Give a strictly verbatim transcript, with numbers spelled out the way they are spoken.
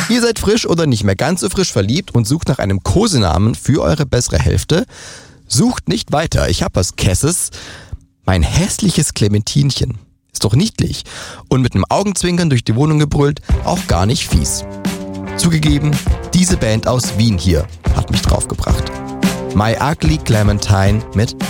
Ihr seid frisch oder nicht mehr ganz so frisch verliebt und sucht nach einem Kosenamen für eure bessere Hälfte? Sucht nicht weiter, ich hab was Kesses. Mein hässliches Clementinchen. Ist doch niedlich. Und mit einem Augenzwinkern durch die Wohnung gebrüllt, auch gar nicht fies. Zugegeben, diese Band aus Wien hier hat mich draufgebracht. My Ugly Clementine mit